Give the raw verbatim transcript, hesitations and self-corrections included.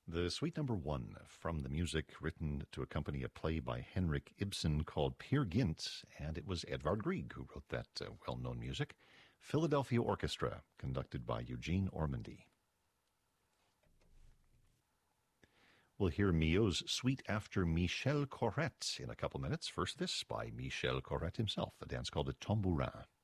The suite number one from the music written to accompany a play by Henrik Ibsen called Peer Gynt, and it was Edvard Grieg who wrote that uh, well-known music. Philadelphia Orchestra, conducted by Eugene Ormandy. We'll hear Milhaud's suite after Michel Corrette in a couple minutes. First, this by Michel Corrette himself, a dance called a tambourin.